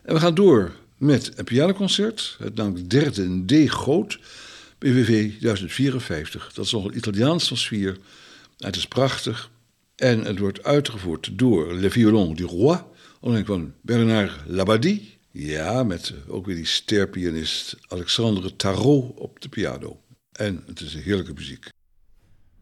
En we gaan door met een pianoconcert, het namelijk derde in D groot, BWV 1054. Dat is nog een Italiaanse sfeer. Het is prachtig en het wordt uitgevoerd door Le Violon du Roi, onder van Bernard Labadie. Ja, met ook weer die sterpianist Alexandre Tarot op de piano. En het is een heerlijke muziek.